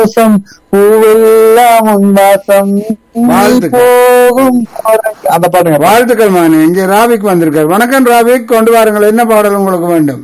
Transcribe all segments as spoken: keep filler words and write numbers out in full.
சந்தோஷம் பூவெல்லாம் உன்வாசம் போகும் அந்த பாட்டுங்க. வாழ்த்துக்கள் மகனே. இங்கே ராபிக் வந்திருக்கார். வணக்கம் ராபிக், கொண்டு வாருங்கள். என்ன பாடல் உங்களுக்கு வேண்டும்?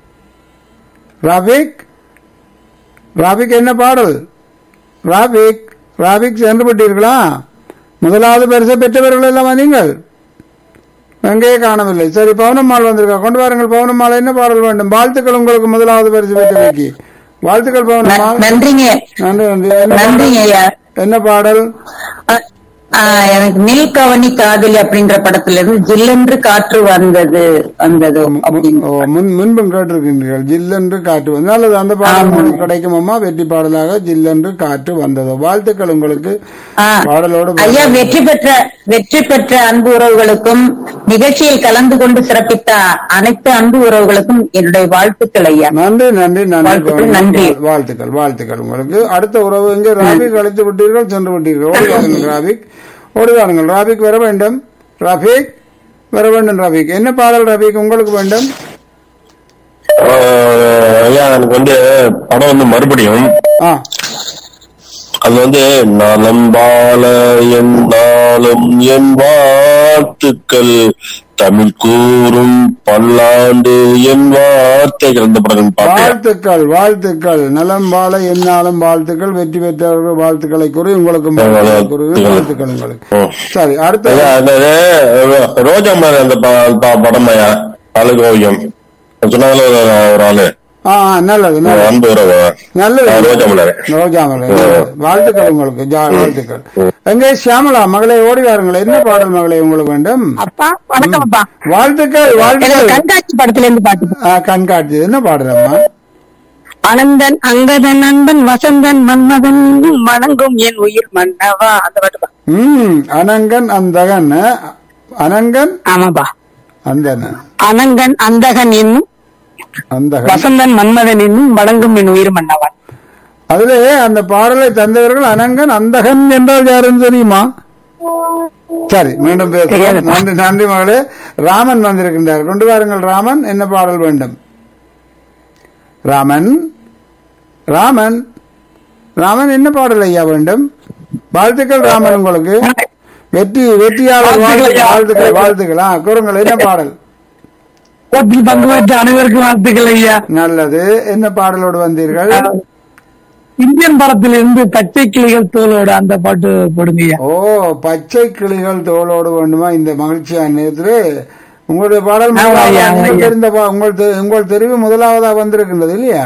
ராபிக் ராபிக் என்ன பாடல்? ராபிக் ராபிக் சென்று விட்டீர்களா? முதலாவது பரிசை பெற்றவர்கள் எல்லாம் நீங்கள் எங்கே காணவில்லை. சரி, பவுனம்மாள் வந்திருக்கா, கொண்டு வாருங்கள். பவுனம்மாள் என்ன பாடல் வேண்டும்? வாழ்த்துக்கள் உங்களுக்கு முதலாவது பரிசு பெற்றவைக்கு. வாழ்த்துக்கள் பவுனம்மாள். நன்றிங்க. நன்றி நன்றி. நன்றிங்க ஐயா. என்ன பாடல்? எனக்கு நீல்கவனி காதலி அப்படின்ற படத்துல இருந்து ஜில்லென்று காற்று வந்தது வந்தது முன்பும் கேட்டிருக்கின்றீர்கள். ஜில்லென்று காற்று வந்தது. நல்லது, அந்த பாடல் கிடைக்கும் அம்மா. வெற்றி பாடலாக ஜில்லென்று காற்று வந்தது. வாழ்த்துக்கள் உங்களுக்கு. பாடலோடு ஐயா, வெற்றி பெற்ற வெற்றி பெற்ற அன்பு உறவுகளுக்கும் நிகழ்ச்சியில் கலந்து கொண்டு சிறப்பித்த அனைத்து அன்பு உறவுகளுக்கும் என்னுடைய வாழ்த்துக்கள் ஐயா. நன்றி நன்றி நன்றி நன்றி. வாழ்த்துக்கள் வாழ்த்துக்கள் உங்களுக்கு. அடுத்த உறவு எங்கே? ராபிக் அழைத்து விட்டீர்கள், சென்று விட்டீர்கள். ஓடி வாருங்கள் ராபிக், ஓடி வாருங்கள். ராபிக் வர வேண்டும். ராபிக் வர வேண்டும். ராபிக் என்ன பாடல் ராபிக் உங்களுக்கு வேண்டும்? ஐயா, எனக்கு வந்து படம் வந்து மறுபடியும் அது வந்து நலம்பால என்னாலும் என் வாழ்த்துக்கள் தமிழ் கூறும் பல்லாண்டு என் வார்த்தைகள் அந்த படம். வாழ்த்துக்கள் வாழ்த்துக்கள். நலம் வாழ என்னாலும் வாழ்த்துக்கள். வெற்றி பெற்றவர்கள் வாழ்த்துக்களை கூறி உங்களுக்கும் வாழ்த்துக்கள் உங்களுக்கு. சரி, அடுத்த ரோஜா மாதிரி அந்த படம் ஐயா, அழகு ஓவியம் சொன்னால ஒரு ஆளு. நல்லது நல்லது. ரோஜாமலை வாழ்த்துக்கள் உங்களுக்கு. வாழ்த்துக்கள். எங்கே சியாமலா மகளே, ஓடி வாருங்கள். என்ன பாடல் மகளே உங்களுக்கு வேண்டும்? வாழ்த்துக்கள் வாழ்த்துக்கள். கண்காட்சி படத்துல இருந்து பாட்டு. கண்காட்சி என்ன பாடல் அம்மா? அனந்தன் அங்கதன் நண்பன் வசந்தன் மன்மதன் வணங்கும் என் உயிர் மன்னவா அந்த பாட்டு. உம் அனங்கன் அந்தகன். அனங்கன் ஆமாப்பா. அந்தன அனங்கன் அந்தகன் என்னும் வசந்தன் மன்மதன் என்னும் வணங்கும் என் உயிர் மன்னவன். அதுல அந்த பாடலை தந்தவர்கள் அனங்கன் அந்தகன் என்றால் யாருன்னு தெரியுமா? சரி, மீண்டும் பேசுகிறேன். நன்றி நன்றி மகளே. ராமன் வந்திருக்கின்றார், கொண்டு வாருங்கள். ராமன் என்ன பாடல் வேண்டும்? ராமன் ராமன் ராமன் என்ன பாடல் ஐயா வேண்டும்? வாழ்த்துக்கள் ராமன் உங்களுக்கு. வெற்றி வெற்றியாளர் வாழ்த்துக்கள் வாழ்த்துக்கள். கூறுங்கள், என்ன பாடல்? பங்கு பெற்ற அனைவருக்கும் வாழ்த்துக்கள் ஐயா. நல்லது. என்ன பாடலோடு வந்தீர்கள்? இந்தியன் படத்திலிருந்து பச்சை கிளிகள் தோளோடு அந்த பாட்டு போடுங்க ஐயா. ஓ, பச்சை கிளிகள் தோளோடு வேண்டுமா? இந்த மகிழ்ச்சியான நேரத்தில் உங்களுடைய பாடல் தெரிந்த உங்கள் தெரிவு முதலாவதா வந்திருக்கின்றது இல்லையா?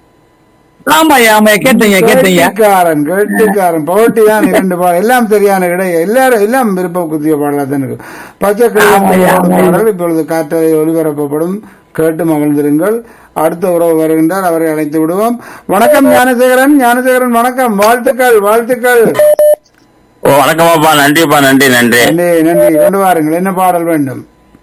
கேட்டுக்காரன் கேட்டுக்காரன் போட்டி தான். இரண்டு பாடல் எல்லாம் சரியான கிடையாது. எல்லாரும் எல்லாம் விருப்ப குத்திய பாடலா தான் இருக்கு. பச்சை பாடல் இப்பொழுது காற்றலை ஒளிபரப்பப்படும். கேட்டு மகிழ்ந்திருங்கள். அடுத்த உறவு வருகின்றார், அவரை அழைத்து விடுவோம். வணக்கம் ஞானசேகரன். ஞானசேகரன் வணக்கம். வாழ்த்துக்கள் வாழ்த்துக்கள். வணக்கமாப்பா. நன்றிப்பா. நன்றி நன்றி நன்றி நன்றி. கொண்டு வாருங்கள். என்ன பாடல் வேண்டும்?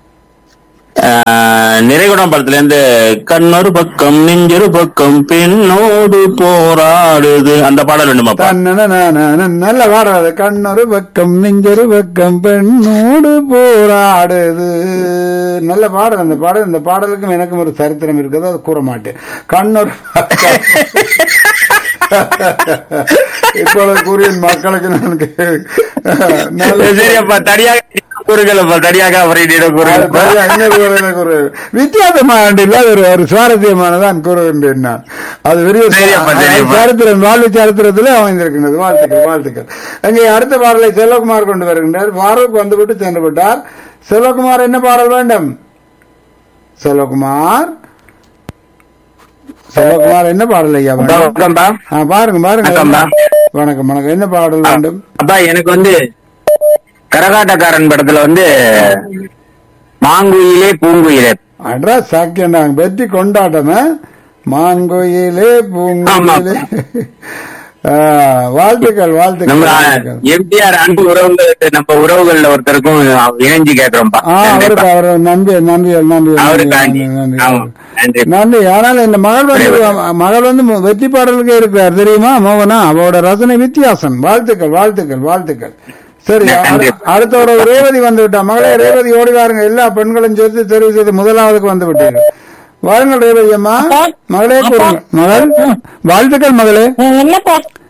நிறைகுடம் படத்துல இருந்து கண்ணொரு பக்கம் நெஞ்சொரு பக்கம் பெண்ணோடு போராடுது அந்த பாடல் வேண்டுமாப்பா? நல்ல பாடாது. கண்ணொரு பக்கம் நெஞ்சொரு பக்கம் பெண்ணோடு போராடுது. நல்ல பாடல் அந்த பாடல். இந்த பாடலுக்கும் எனக்கும் ஒரு சரித்திரம் இருக்குது, அது கூற மாட்டேன். கண்ணொரு இப்பொழுது கூறிய மக்களுக்கு நான் தனியாக வித்தியாசமான ஒரு சுவாரஸ்யமானதான் கூறுகின்றேன் நான். அது பெரிய சரித்திரம், வாழ்வு சரித்திரத்தில் அமைந்திருக்கின்றது. வாழ்த்துக்கள் வாழ்த்துக்கள். அங்கே அடுத்த பாடலை செல்வகுமார் கொண்டு வருகின்றார். ஃபாரூக் வந்துவிட்டு சென்று விட்டார். செல்வகுமார் என்ன பாடல் வேண்டும்? செல்வகுமார் செல்வகுமார் என்ன பாடல் ஐயா? பாருங்க பாருங்க. வணக்கம் வணக்கம். என்ன பாடல் வேண்டும்? அப்பா, எனக்கு வந்து கரகாட்டக்காரன் படத்துல வந்து மாங்குயிலே பூங்குயிலே. அட்ரா சாக்கியம் வெற்றி கொண்டாட்டமே. மாங்குயிலே பூங்குயிலே. வாழ்த்துக்கள் வாழ்த்துக்கள். எம்ஜிஆர் அன்பு உறவுகள் நம்ம உறவுகள்ல ஒருத்தருக்கும் இணைஞ்சு கேட்கிறோம்ப்பா. அவருக்கு அவர் நன்றி நன்றி நன்றி நன்றி நன்றி. ஆனால் இந்த மகள் வந்து மகள் வந்து வெற்றி பாடலுக்கு இருக்கிறார் தெரியுமா மோகனா? அவரோட ரசனை வித்தியாசம். வாழ்த்துக்கள் வாழ்த்துக்கள் வாழ்த்துக்கள். சரி, அடுத்த ஒரு ரேவதி வந்து விட்டா. மகளே ரேவதி ஓடி வாருங்க. எல்லா பெண்களும் சேர்த்து தெரிவு செய்து முதலாவதுக்கு வந்து விட்டீர்கள். வாருங்கள் ரேவதி அம்மா. மகளே கூறுங்க. மகள் வாழ்த்துக்கள் மகளே.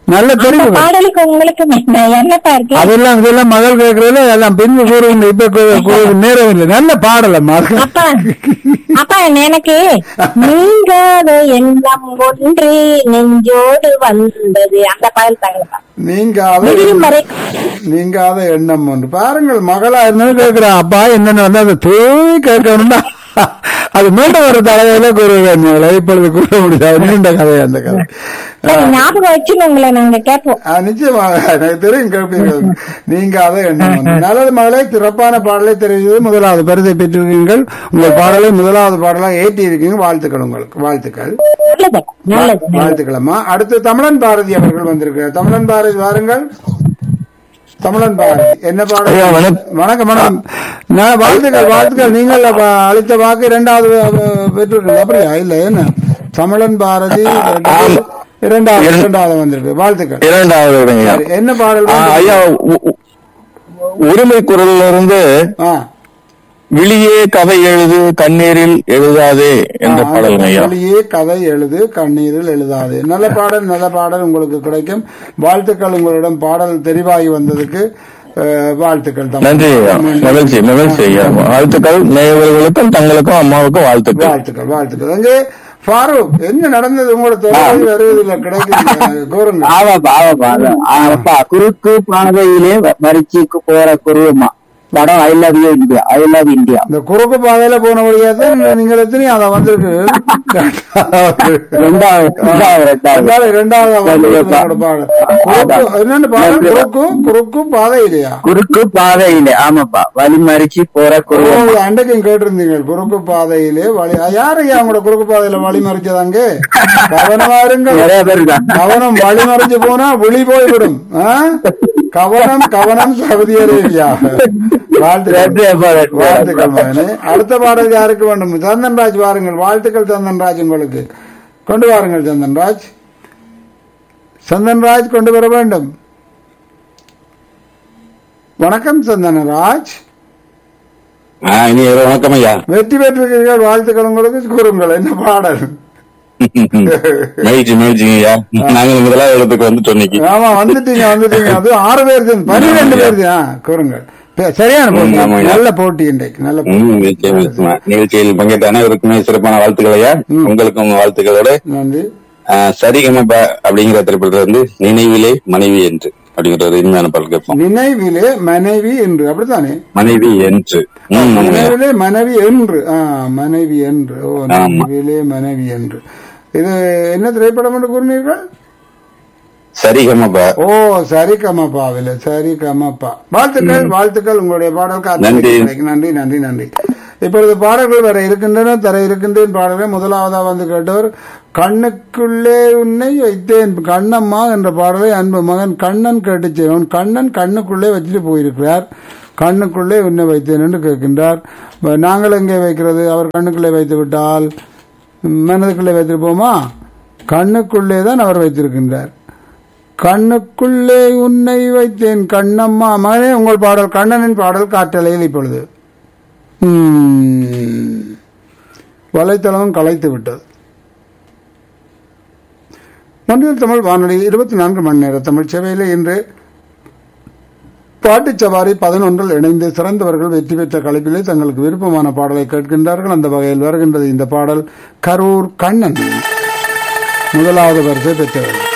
நல்ல தெரிவு பாடலுக்கு உங்களுக்கு என்னப்பா இருக்கு? அதெல்லாம் இதெல்லாம் மகள் கேட்கறதுல எல்லாம் பின்பு கூறுங்க. இப்ப கூ- கூ- நேரம் இல்லை. நல்ல பாடலம்மா. அப்பா அப்பா எனக்கு நீங்காத எண்ணம் ஒன்று நெஞ்சோடு வந்தது அந்த பாடல் தாங்கப்பா. நீங்காத விடியும் வரை நீங்காத எண்ணம் ஒன்று பாருங்கள். மகளா இருந்தாலும் கேட்கிறேன் அப்பா என்னன்னு வந்து அதை தேவை கேட்கணும்னா அது மீண்ட ஒரு தலைவையில கூறுவேன். இப்பொழுது கூற முடியாது. நீண்ட கதை அந்த கதை. சரி, ஞாபகம் வச்சு உங்களை நாங்க கேட்போம். ஆ, நிச்சயமாக எனக்கு தெரியும் கேட்பீர்கள். நீங்க அதை எண்ணம் வந்து நல்லது மகளே. சிறப்பான பாடலை தெரிவித்தது முதலாவது பரிசை பெற்றிருக்கீங்கள். உங்கள் பாடலை முதலாவது பாடலாக ஏற்றி இருக்கீங்க. வாழ்த்துக்கள் உங்களுக்கு. வாழ்த்துக்கள் நல்லது நல்லது. வாழ்த்துக்களம்மா. அடுத்து தமிழன் பாரதி அவர்கள் வந்திருக்கிறார். தமிழன் பாரதி வாருங்கள். தமிழன் பாரதி என்ன பாடல்? ஐயா, வணக்கம். வணக்கம் வணக்கம். நான் வாழ்த்துக்கள் வாழ்த்துக்கள். நீங்கள் அப்ப அளித்த வாக்கு இரண்டாவது பெற்றிருக்கீங்க. அப்படியா? இல்ல என்ன தமிழன் பாரதி இரண்டாவது இரண்டாவது வந்திருக்கு. வாழ்த்துக்கள். இரண்டாவது ஐயா. சரி, என்ன பாடல்? ஆ, ஐயா உ- உ- உரிமை குரல்ல இருந்து ஆ விழியே கதை எழுது கண்ணீரில் எழுதாதே என்ற பாடல் ஐயா. வெளியே கதை எழுது கண்ணீரில் எழுதாது. நல்ல பாடல் நல்ல பாடல் உங்களுக்கு கிடைக்கும். வாழ்த்துக்கள். உங்களிடம் பாடல் தெரிவாகி வந்ததுக்கு அஹ், வாழ்த்துக்கள். தமிழ். நன்றி ஐயா. மகிழ்ச்சி மகிழ்ச்சி ஐயா. வாழ்த்துக்கள் நேயர்களுக்கும் தங்களுக்கும் அம்மாவுக்கும் வாழ்த்துக்கள். வாழ்த்துக்கள் வாழ்த்துக்கள். அங்கே ஃபாரூக் என்ன நடந்தது? உங்களோட தொடர்பு வருவதில்லை கிடைக்குது கூறுங்க. ஆமாப்பா ஆமாப்பா அதான். ஆமாப்பா குறுக்கு பாதையிலே மறிச்சிக்கு போற குருவமா படம் I love you India I love India. இந்த குறுக்கு பாதையில போன வழியாத்தான் நீங்கள் எத்தனை அதை வந்திருக்கு. ரெண்டாவது ரெண்டாவது ரெண்டாவது இரண்டாவது இரண்டாவது பாடல் குறுக்கு- என்னென்ன பாடல்? குறுக்கு குறுக்கு பாதை இல்லையா? குறுக்கு பாதையிலே ஆமாப்பா வழி மறிச்சு போற குருவம். ஓ, அன்றைக்கும் கேட்டிருந்தீங்க குறுக்கு பாதையிலே வழி. யாரையா உங்களோட குறுக்கு பாதையில வழி மறிச்சதாங்க? கவனமா இருங்கள். நிறைய பேர் இருக்காங்க. கவனம். வழி மறிச்சு போனா விழி போய்விடும். ஆ? கவனம் கவனம் சவுதி அரேபியா. வாழ்த்துக்கள் வாழ்த்துக்கள் மகனே. அடுத்த பாடல் யாருக்கு வேண்டும்? சந்தன்ராஜ் வாருங்கள். வாழ்த்துக்கள் சந்தன்ராஜ். உங்களுக்கு கொண்டு வாருங்கள் சந்தன்ராஜ். சந்தன்ராஜ் கொண்டு வர வேண்டும். வணக்கம் சந்தனராஜ். ஆ, இனி வணக்கம் ஐயா. வெற்றி பெற்றிருக்கிறீர்கள். வாழ்த்துக்கள் உங்களுக்கு. கூறுங்கள் என்ன பாடல்? மகிழ்ச்சி மகிழ்ச்சி ஐயா. நாங்கள் முதலாவது இடத்துக்கு வந்து சொன்னிக்கு. ஆமா வந்துட்டீங்க வந்துட்டீங்க. அது ஆறு பேர் தான், பன்னிரெண்டு பேர் தான். கூறுங்கள். பே- சரியான போட்டி. ஆமா, ஆமா. நல்ல போட்டி இன்றைக்கு. நல்ல ம், போட்டி. நிச்சயம், நிச்சயமா. நிகழ்ச்சியில் பங்கேற்ற அனைவருக்குமே சிறப்பான வாழ்த்துக்கள் ஐயா. உங்களுக்கும் வாழ்த்துக்களோட நன்றி. ஆ, சரிகமப அப்படிங்கிற திரைப்படத்துல இருந்து நினைவிலே மனைவி என்று அப்படிங்கிற ஒரு இனிமையான பாடல் கேட்போம். நினைவிலே மனைவி என்று அப்படித்தானே? மனைவி என்று. ம், ஆமாய்யா. நினைவிலே மனைவி என்று. ஆ, மனைவி என்று. ஓ, ஆமா. நினைவிலே மனைவி என்று. இது என்ன திரைப்படம் என்று கூறினீர்கள்? சரிகமப. ஓ, சரி கமப்பாவில சரி கமப்பா. வாழ்த்துக்கள் வாழ்த்துக்கள். உங்களுடைய பாடலுக்கு நன்றி. அத்தனை நன்றி நன்றி நன்றி. இப்பொழுது பாடல்கள் வர இருக்கின்றன. தர இருக்கின்றேன் பாடல்கள். முதலாவதா வந்து கேட்டவர் கண்ணுக்குள்ளே உன்னை வைத்தேன் கண்ணம்மா என்ற பாடலை அன்பு மகன் கண்ணன் கேட்டுச்சேன். அவன் கண்ணன் கண்ணுக்குள்ளே வச்சுட்டு போயிருக்கிறார். கண்ணுக்குள்ளே உன்னை வைத்தேன் என்று கேட்கின்றார். நாங்கள் எங்கே வைக்கிறது? அவர் கண்ணுக்குள்ளே வைத்து விட்டால் மனதுக்குள்ளே வைத்திருப்போமா? கண்ணுக்குள்ளே தான் அவர் வைத்திருக்கின்றார். கண்ணுக்குள்ளே உன்னை வைத்தேன் கண்ணம்மா. மகனே உங்கள் பாடல் கண்ணனின் பாடல் காற்றலையில் இப்பொழுது. ம், வலைத்தளமும் கலைத்து விட்டது. மொழியில் தமிழ் வானொலி இருபத்தி நான்கு மணி நேர தமிழ் சேவையில் இன்று பாட்டுச் சவாரி பதினொன்றில் இணைந்து சிறந்தவர்கள் வெற்றி பெற்ற கலைப்பிலே தங்களுக்கு விருப்பமான பாடலை கேட்கின்றார்கள். அந்த வகையில் வருகின்றது இந்த பாடல் கரூர் கண்ணன் முதலாவது வரிசை பெற்றவர்.